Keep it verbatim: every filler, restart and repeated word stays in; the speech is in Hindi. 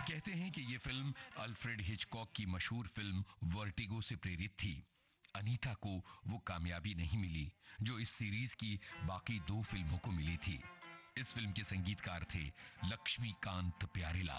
कहते हैं कि ये फिल्म अल्फ्रेड हिचकॉक की मशहूर फिल्म वर्टिगो से प्रेरित थी। अनीता को वो कामयाबी नहीं मिली जो इस सीरीज की बाकी दो फिल्मों को मिली थी। इस फिल्म के संगीतकार थे लक्ष्मीकांत प्यारेलाल।